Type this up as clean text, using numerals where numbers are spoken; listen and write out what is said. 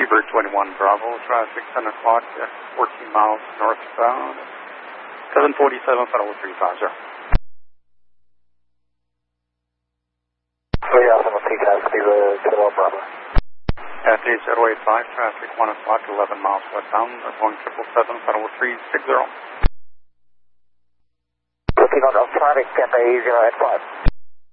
Seabird 21 Bravo, traffic 10 o'clock at 14 miles northbound, 747 Federal 350. Yeah, I'm going to take that to the 21 Bravo. At 8085, traffic 1 o'clock, 11 miles westbound, going 777 Federal 360. Looking on traffic, Tampa 8085.